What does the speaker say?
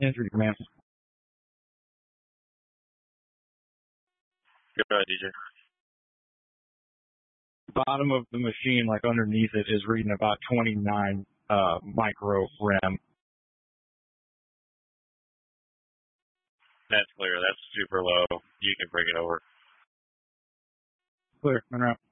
Entry command. Go ahead, DJ. Bottom of the machine, like underneath it, is reading about 29 micro rem. That's clear. That's super low. You can bring it over. Clear. En route.